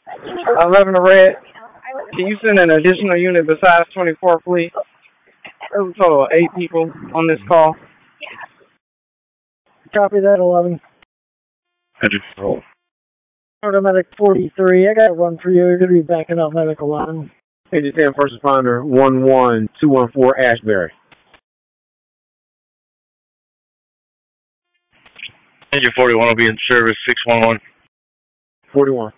11 to red. Can you send an additional unit besides 24, please? There's a total of 8 people on this call. Copy that, 11. Roll. Medic 43, I got one for you. You're going to be backing up Medic 11. Engine 10, first responder 11214 Ashbury. Engine 41 will be in service 611. 41.